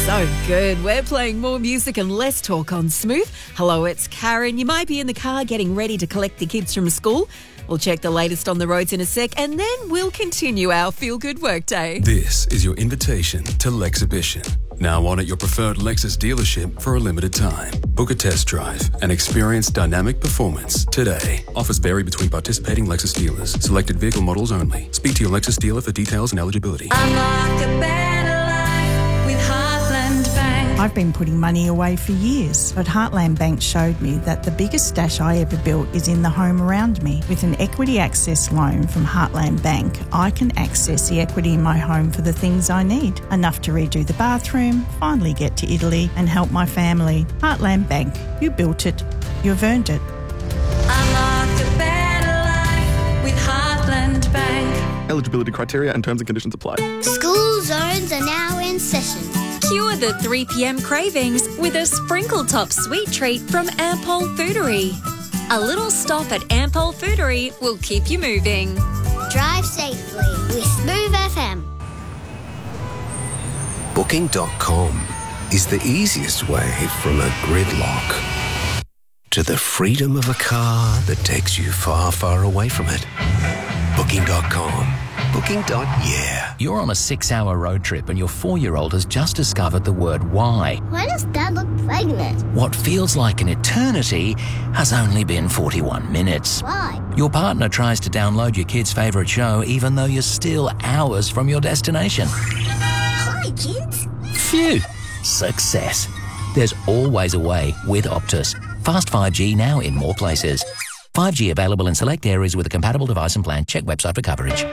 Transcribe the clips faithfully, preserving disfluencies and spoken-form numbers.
So good. We're playing more music and less talk on Smooth. Hello, it's Karen. You might be in the car getting ready to collect the kids from school. We'll check the latest on the roads in a sec, and then we'll continue our feel-good workday. This is your invitation to Lexhibition. Now on at your preferred Lexus dealership for a limited time. Book a test drive and experience dynamic performance today. Offers vary between participating Lexus dealers. Selected vehicle models only. Speak to your Lexus dealer for details and eligibility. Unlock a better life with Heartland Bank. I've been putting money away for years, but Heartland Bank showed me that the biggest stash I ever built is in the home around me. With an equity access loan from Heartland Bank, I can access the equity in my home for the things I need. Enough to redo the bathroom, finally get to Italy and help my family. Heartland Bank, you built it, you've earned it. Unlock a better life with Heartland Bank. Eligibility criteria and terms and conditions apply. School zones are now in session. Cure the three p.m. cravings with a sprinkle top sweet treat from Ampol Foodery. A little stop at Ampol Foodery will keep you moving. Drive safely with Smooth F M. Booking dot com is the easiest way from a gridlock to the freedom of a car that takes you far, far away from it. Booking dot com. Booking. Yeah. You're on a six-hour road trip and your four-year-old has just discovered the word why. Why does Dad look pregnant? What feels like an eternity has only been forty-one minutes. Why? Your partner tries to download your kid's favourite show even though you're still hours from your destination. Hi, kids. Phew. Success. There's always a way with Optus. Fast five G now in more places. five G available in select areas with a compatible device and plan. Check website for coverage.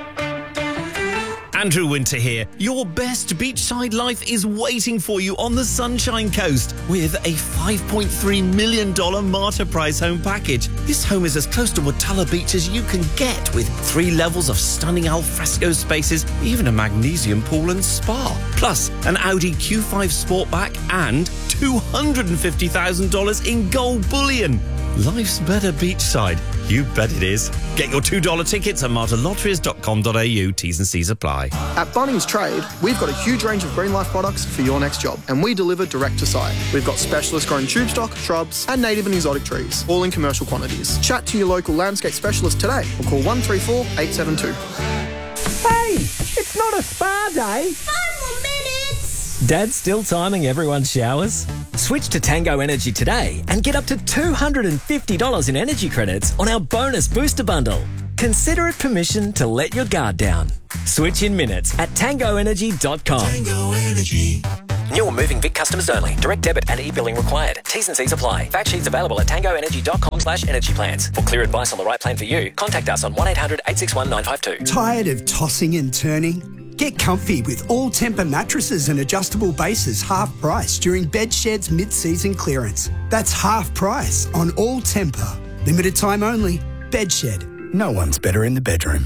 Andrew Winter here. Your best beachside life is waiting for you on the Sunshine Coast with a five point three million dollars Marta Price home package. This home is as close to Watala Beach as you can get, with three levels of stunning alfresco spaces, even a magnesium pool and spa. Plus, an Audi Q five Sportback and two hundred fifty thousand dollars in gold bullion. Life's better beachside. You bet it is. Get your two dollar tickets at marta lotteries dot com dot a u. T's and C's apply. At Bunnings Trade, we've got a huge range of Green Life products for your next job, and we deliver direct to site. We've got specialist grown tube stock, shrubs, and native and exotic trees, all in commercial quantities. Chat to your local landscape specialist today or call one three four, eight seven two. Hey, it's not a spa day. Five more minutes. Dad's still timing everyone's showers? Switch to Tango Energy today and get up to two hundred fifty dollars in energy credits on our bonus booster bundle. Consider it permission to let your guard down. Switch in minutes at tango energy dot com. Tango Energy. New or moving Vic customers only. Direct debit and e-billing required. T's and C's apply. Fact sheets available at tango energy dot com slash energy plans. For clear advice on the right plan for you, contact us on one eight hundred, eight six one, nine five two. Tired of tossing and turning? Get comfy with All Tempur mattresses and adjustable bases half price during Bedshed's mid-season clearance. That's half price on All Tempur. Limited time only. Bedshed. No one's better in the bedroom.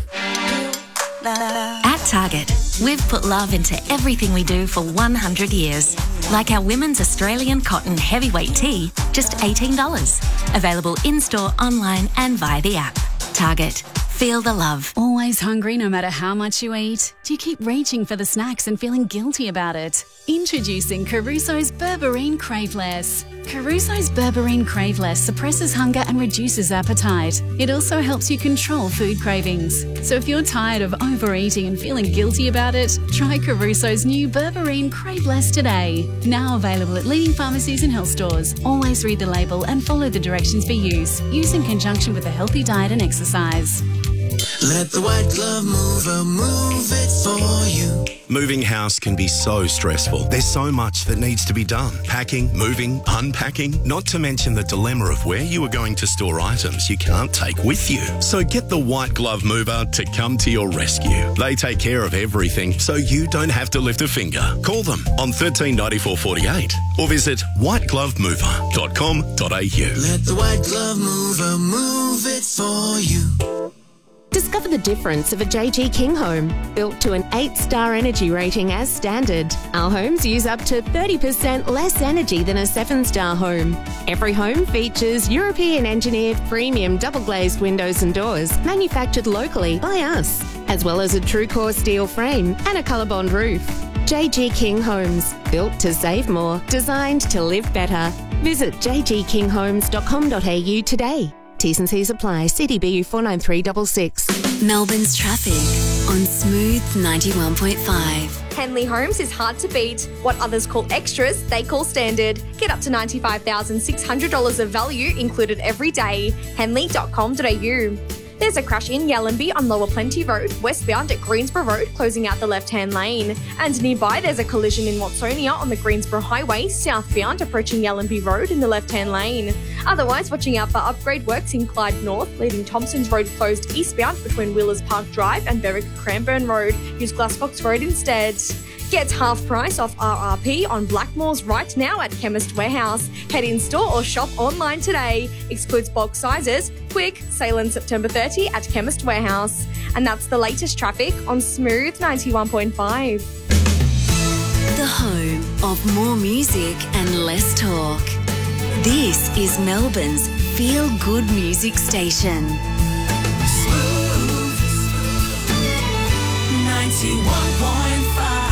At Target, we've put love into everything we do for one hundred years. Like our women's Australian cotton heavyweight tee, just eighteen dollars. Available in-store, online and via the app. Target. Feel the love. Always hungry no matter how much you eat? Do you keep reaching for the snacks and feeling guilty about it? Introducing Caruso's Berberine Craveless. Caruso's Berberine Craveless suppresses hunger and reduces appetite. It also helps you control food cravings. So if you're tired of overeating and feeling guilty about it, try Caruso's new Berberine Craveless today. Now available at leading pharmacies and health stores. Always read the label and follow the directions for use. Use in conjunction with a healthy diet and exercise. Let the white glove mover move it for you. Moving house can be so stressful. There's so much that needs to be done. Packing, moving, unpacking, not to mention the dilemma of where you are going to store items you can't take with you. So get the white glove mover to come to your rescue. They take care of everything so you don't have to lift a finger. Call them on one three nine four four eight or visit white glove mover dot com dot a u. Let the white glove mover move it for you. Discover the difference of a J G King home, built to an eight star energy rating as standard. Our homes use up to thirty percent less energy than a seven star home. Every home features European engineered premium double glazed windows and doors, manufactured locally by us, as well as a true core steel frame and a ColourBond roof. J G King Homes, built to save more, designed to live better. Visit j g king homes dot com dot a u today. T's and C's apply. C D B U four nine three six six. Melbourne's traffic on Smooth ninety-one point five. Henley Homes is hard to beat. What others call extras, they call standard. Get up to ninety-five thousand six hundred dollars of value included every day. henley dot com dot a u. There's a crash in Yallambee on Lower Plenty Road, westbound at Greensborough Road, closing out the left-hand lane. And nearby, there's a collision in Watsonia on the Greensborough Highway, southbound, approaching Yallambee Road in the left-hand lane. Otherwise, watching out for upgrade works in Clyde North, leaving Thompson's Road closed eastbound between Willers Park Drive and Berwick Cranbourne Road. Use Glassbox Road instead. Get half price off R R P on Blackmores right now at Chemist Warehouse. Head in store or shop online today. Excludes bulk sizes. Quick, sale on September thirtieth at Chemist Warehouse. And that's the latest traffic on Smooth ninety-one point five. The home of more music and less talk. This is Melbourne's feel-good music station. Smooth ninety-one point five.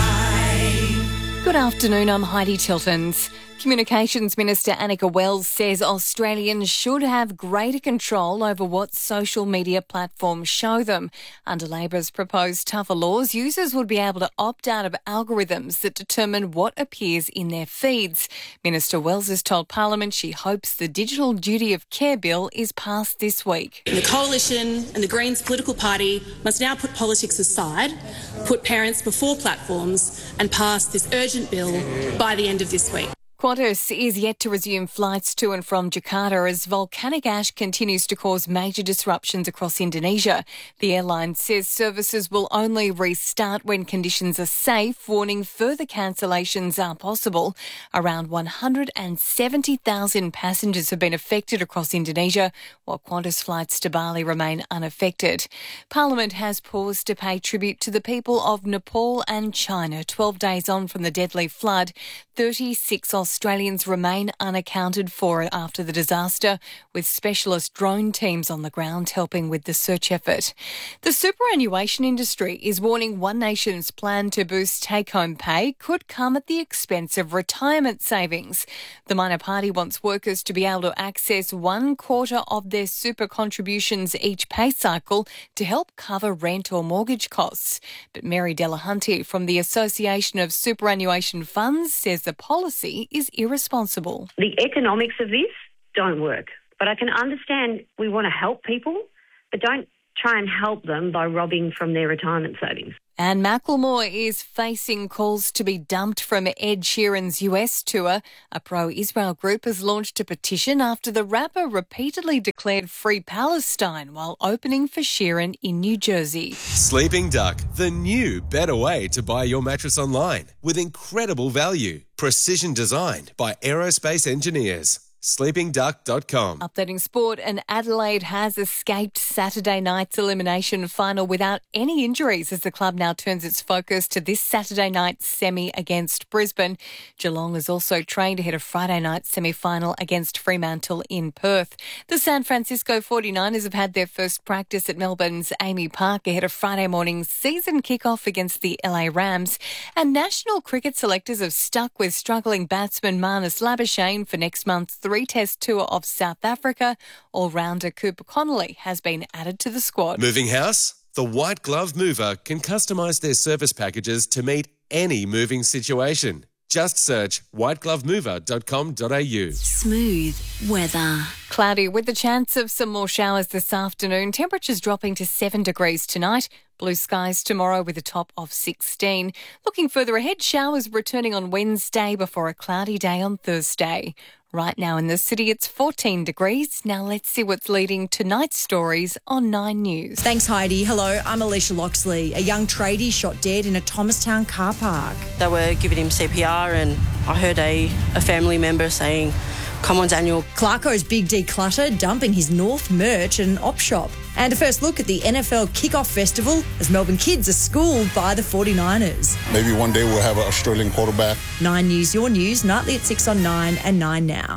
Good afternoon, I'm Heidi Tiltons. Communications Minister Annika Wells says Australians should have greater control over what social media platforms show them. Under Labor's proposed tougher laws, users would be able to opt out of algorithms that determine what appears in their feeds. Minister Wells has told Parliament she hopes the Digital Duty of Care Bill is passed this week. The Coalition and the Greens political party must now put politics aside, put parents before platforms and pass this urgent bill by the end of this week. Qantas is yet to resume flights to and from Jakarta as volcanic ash continues to cause major disruptions across Indonesia. The airline says services will only restart when conditions are safe, warning further cancellations are possible. Around one hundred seventy thousand passengers have been affected across Indonesia, while Qantas flights to Bali remain unaffected. Parliament has paused to pay tribute to the people of Nepal and China. twelve days on from the deadly flood, thirty-six Australians remain unaccounted for after the disaster, with specialist drone teams on the ground helping with the search effort. The superannuation industry is warning One Nation's plan to boost take-home pay could come at the expense of retirement savings. The minor party wants workers to be able to access one quarter of their super contributions each pay cycle to help cover rent or mortgage costs. But Mary Delahunty from the Association of Superannuation Funds says the policy is irresponsible. The economics of this don't work, but I can understand we want to help people, but don't try and help them by robbing from their retirement savings. And Macklemore is facing calls to be dumped from Ed Sheeran's U S tour. A pro-Israel group has launched a petition after the rapper repeatedly declared Free Palestine while opening for Sheeran in New Jersey. Sleeping Duck, the new better way to buy your mattress online with incredible value. Precision designed by aerospace engineers. sleeping duck dot com. Updating sport, and Adelaide has escaped Saturday night's elimination final without any injuries as the club now turns its focus to this Saturday night semi against Brisbane. Geelong is also trained ahead of Friday night semi-final against Fremantle in Perth. The San Francisco forty-niners have had their first practice at Melbourne's Amy Park ahead of Friday morning's season kickoff against the L A Rams. And national cricket selectors have stuck with struggling batsman Marnus Labuschagne for next month's three-test tour of South Africa. All-rounder Cooper Connolly has been added to the squad. Moving house? The White Glove Mover can customise their service packages to meet any moving situation. Just search white glove mover dot com dot a u. Smooth weather. Cloudy with the chance of some more showers this afternoon. Temperatures dropping to seven degrees tonight. Blue skies tomorrow with a top of sixteen. Looking further ahead, showers returning on Wednesday before a cloudy day on Thursday. Right now in the city, it's fourteen degrees. Now let's see what's leading tonight's stories on Nine News. Thanks, Heidi. Hello, I'm Alicia Loxley. A young tradie shot dead in a Thomastown car park. They were giving him C P R and I heard a, a family member saying, "Come on, Daniel." Clarko's Big Declutter dumping his North merch at an op shop. And a first look at the N F L Kickoff Festival as Melbourne kids are schooled by the forty-niners. Maybe one day we'll have an Australian quarterback. Nine News, your news, nightly at six on Nine and Nine now.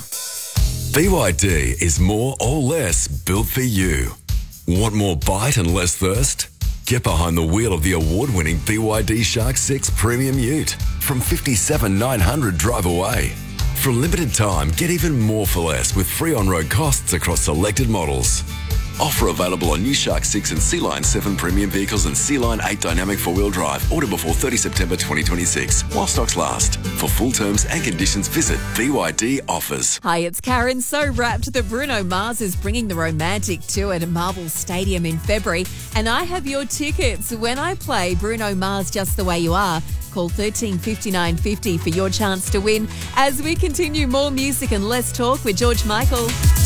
B Y D is more or less built for you. Want more bite and less thirst? Get behind the wheel of the award-winning B Y D Shark six Premium Ute from fifty-seven thousand nine hundred drive away. For a limited time, get even more for less with free on-road costs across selected models. Offer available on new Shark six and Sea Line seven premium vehicles and Sea Line eight dynamic four-wheel drive. Order before thirtieth September twenty twenty-six while stocks last. For full terms and conditions, visit B Y D Offers. Hi, it's Karen. So wrapped that Bruno Mars is bringing the romantic tour to Marvel Stadium in February, and I have your tickets when I play Bruno Mars Just the Way You Are. Call thirteen fifty-nine fifty for your chance to win as we continue more music and less talk with George Michael.